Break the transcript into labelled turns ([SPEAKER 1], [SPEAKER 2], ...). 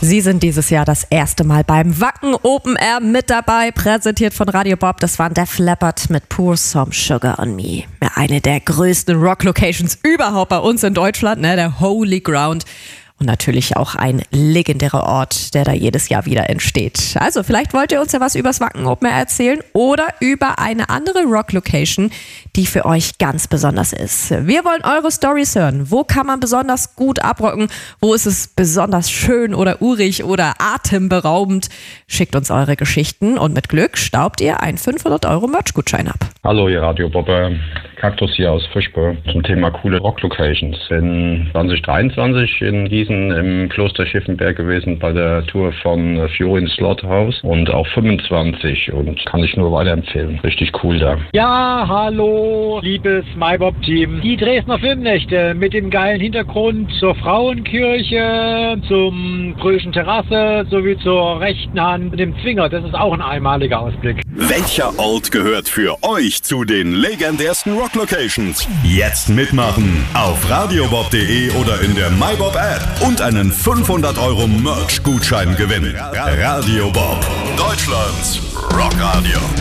[SPEAKER 1] Sie sind dieses Jahr das erste Mal beim Wacken Open Air mit dabei, präsentiert von Radio Bob. Das waren Def Leppard mit Pour Some Sugar on Me. Ja, eine der größten Rock-Locations überhaupt bei uns in Deutschland, ne? Der Holy Ground. Und natürlich auch ein legendärer Ort, der da jedes Jahr wieder entsteht. Also vielleicht wollt ihr uns ja was übers Wacken Open Air erzählen oder über eine andere Rock-Location, die für euch ganz besonders ist. Wir wollen eure Storys hören. Wo kann man besonders gut abrocken? Wo ist es besonders schön oder urig oder atemberaubend? Schickt uns eure Geschichten und mit Glück staubt ihr einen 500 € Merch-Gutschein ab.
[SPEAKER 2] Hallo, ihr Radio Bob. Kaktus hier aus Fischbe zum Thema coole Rock-Locations. In 2023 in Gießen im Kloster Schiffenberg gewesen bei der Tour von Fiorin Slaughterhouse und auch 25 und kann ich nur weiterempfehlen. Richtig cool da.
[SPEAKER 3] Ja, hallo, liebes MyBob-Team. Die Dresdner Filmnächte mit dem geilen Hintergrund zur Frauenkirche, zum Brühlschen Terrasse sowie zur rechten Hand mit dem Zwinger. Das ist auch ein einmaliger Ausblick.
[SPEAKER 4] Welcher Ort gehört für euch zu den legendärsten Rock-Locations? Jetzt mitmachen auf radiobob.de oder in der MyBob-App und einen 500 € Merch-Gutschein gewinnen. Radio Bob, Deutschlands Rockradio.